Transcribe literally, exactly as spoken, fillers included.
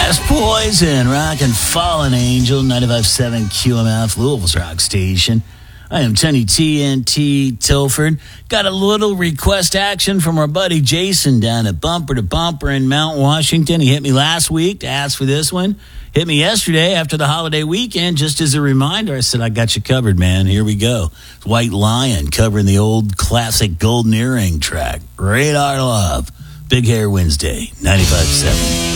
That's Poison, rockin' Fallen Angel, ninety-five point seven Q M F, Louisville's rock station. I am Tony T N T Tilford. Got a little request action from our buddy Jason down at Bumper to Bumper in Mount Washington. He hit me last week to ask for this one. Hit me yesterday after the holiday weekend. Just as a reminder, I said, I got you covered, man. Here we go. It's White Lion covering the old classic Golden Earring track, Radar Love. Big Hair Wednesday, ninety-five point seven.